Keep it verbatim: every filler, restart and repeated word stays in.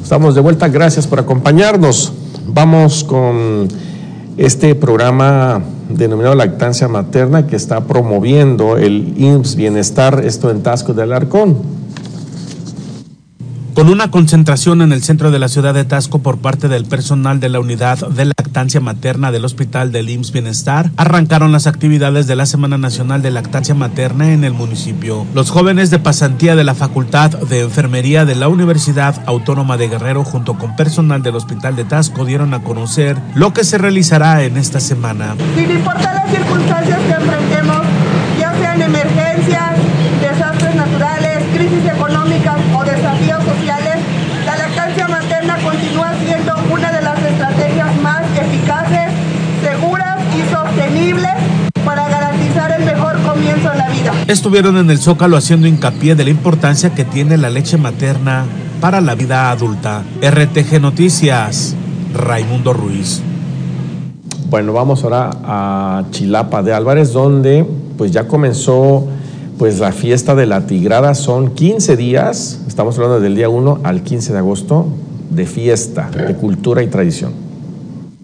Estamos de vuelta, gracias por acompañarnos. Vamos con este programa denominado Lactancia Materna que está promoviendo el I M S S Bienestar, esto en Taxco de Alarcón. Con una concentración en el centro de la ciudad de Taxco por parte del personal de la unidad de lactancia materna del Hospital del I M S S Bienestar, arrancaron las actividades de la Semana Nacional de Lactancia Materna en el municipio. Los jóvenes de pasantía de la Facultad de Enfermería de la Universidad Autónoma de Guerrero junto con personal del Hospital de Taxco dieron a conocer lo que se realizará en esta semana. Sin importar las circunstancias que enfrentemos, ya sean emergencias, desastres naturales, crisis económicas o desafíos sociales, la lactancia materna continúa siendo una de las estrategias más eficaces, seguras y sostenibles para garantizar el mejor comienzo en la vida. Estuvieron en el Zócalo haciendo hincapié de la importancia que tiene la leche materna para la vida adulta. R T G Noticias, Raimundo Ruiz. Bueno, vamos ahora a Chilapa de Álvarez, donde pues ya comenzó pues la fiesta de la Tigrada. Son quince días, estamos hablando del día uno al quince de agosto, de fiesta, de cultura y tradición.